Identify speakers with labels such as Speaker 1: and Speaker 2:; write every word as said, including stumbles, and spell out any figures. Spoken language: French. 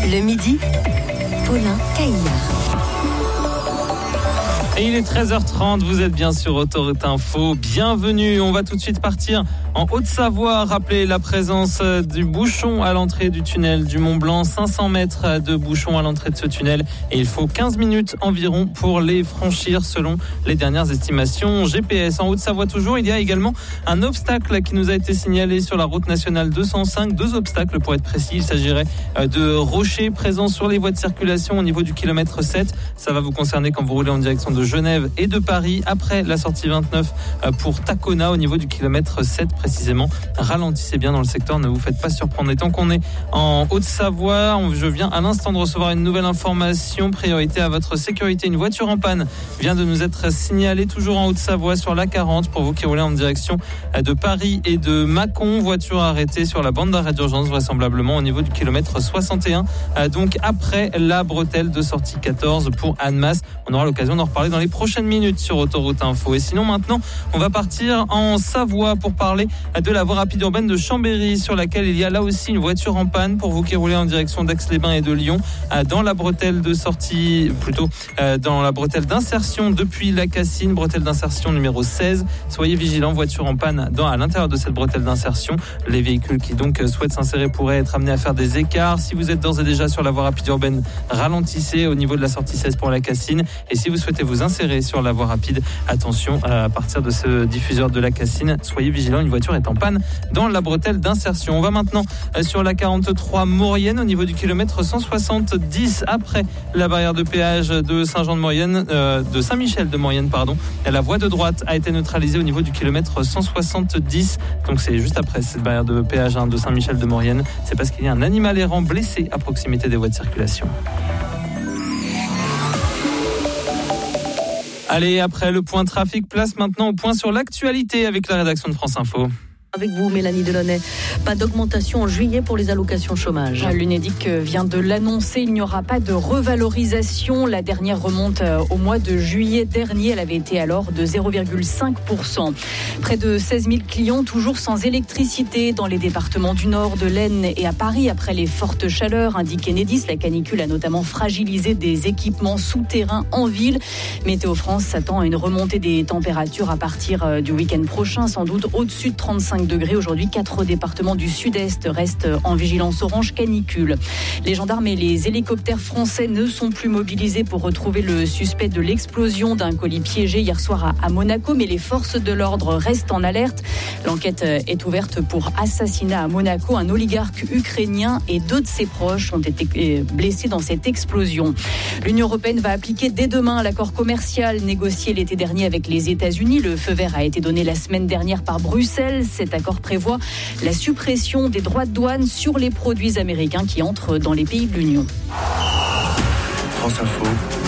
Speaker 1: Le midi, Paulin Caillard.
Speaker 2: Et il est treize heures trente, vous êtes bien sur Autoroute Info. Bienvenue, on va tout de suite partir en Haute-Savoie. Rappelez la présence du bouchon à l'entrée du tunnel du Mont-Blanc. cinq cents mètres de bouchon à l'entrée de ce tunnel. Et il faut quinze minutes environ pour les franchir selon les dernières estimations G P S. En Haute-Savoie toujours, il y a également un obstacle qui nous a été signalé sur la route nationale deux cent cinq. Deux obstacles pour être précis. Il s'agirait de rochers présents sur les voies de circulation au niveau du kilomètre sept. Ça va vous concerner quand vous roulez en direction de Genève et de Paris après la sortie vingt-neuf pour Tacona au niveau du kilomètre sept précisément. Ralentissez bien dans le secteur, ne vous faites pas surprendre. Et tant qu'on est en Haute-Savoie, je viens à l'instant de recevoir une nouvelle information. Priorité à votre sécurité. Une voiture en panne vient de nous être signalée toujours en Haute-Savoie sur l'A quarante pour vous qui roulez en direction de Paris et de Mâcon. Voiture arrêtée sur la bande d'arrêt d'urgence vraisemblablement au niveau du kilomètre soixante et un. Donc après la bretelle de sortie quatorze pour Annemasse. On aura l'occasion d'en reparler dans les prochaines minutes sur Autoroute Info. Et sinon maintenant, on va partir en Savoie pour parler de la voie rapide urbaine de Chambéry sur laquelle il y a là aussi une voiture en panne pour vous qui roulez en direction d'Aix-les-Bains et de Lyon dans la bretelle de sortie, plutôt dans la bretelle d'insertion depuis la Cassine, bretelle d'insertion numéro seize. Soyez vigilants, voiture en panne dans, à l'intérieur de cette bretelle d'insertion. Les véhicules qui donc souhaitent s'insérer pourraient être amenés à faire des écarts. Si vous êtes d'ores et déjà sur la voie rapide urbaine, ralentissez au niveau de la sortie seize pour la Cassine. Et si vous souhaitez vous insérer sur la voie rapide, attention, à partir de ce diffuseur de la Cassine, soyez vigilants, une voiture est en panne dans la bretelle d'insertion. On va maintenant sur la quarante-trois Maurienne au niveau du kilomètre cent soixante-dix après la barrière de péage de Saint-Jean-de-Maurienne, euh, de Saint-Michel de Maurienne, pardon. La voie de droite a été neutralisée au niveau du kilomètre cent soixante-dix. Donc c'est juste après cette barrière de péage hein, de Saint-Michel de Maurienne. C'est parce qu'il y a un animal errant blessé à proximité des voies de circulation. Allez, après le point trafic, place maintenant au point sur l'actualité avec la rédaction de France Info.
Speaker 3: Avec vous, Mélanie Delaunay, pas d'augmentation en juillet pour les allocations chômage. L'Unédic vient de l'annoncer, il n'y aura pas de revalorisation. La dernière remonte au mois de juillet dernier, elle avait été alors de zéro virgule cinq pour cent. Près de seize mille clients toujours sans électricité dans les départements du Nord, de l'Aisne et à Paris après les fortes chaleurs, indique Enedis. La canicule a notamment fragilisé des équipements souterrains en ville. Météo France s'attend à une remontée des températures à partir du week-end prochain, sans doute au-dessus de trente-cinq degrés. Aujourd'hui, quatre départements du sud-est restent en vigilance orange canicule. Les gendarmes et les hélicoptères français ne sont plus mobilisés pour retrouver le suspect de l'explosion d'un colis piégé hier soir à, à Monaco, mais les forces de l'ordre restent en alerte. L'enquête est ouverte pour assassinat à Monaco. Un oligarque ukrainien et deux de ses proches ont été blessés dans cette explosion. L'Union européenne va appliquer dès demain l'accord commercial négocié l'été dernier avec les États-Unis. Le feu vert a été donné la semaine dernière par Bruxelles. Cet accord prévoit la suppression des droits de douane sur les produits américains qui entrent dans les pays de l'Union.
Speaker 4: France Info.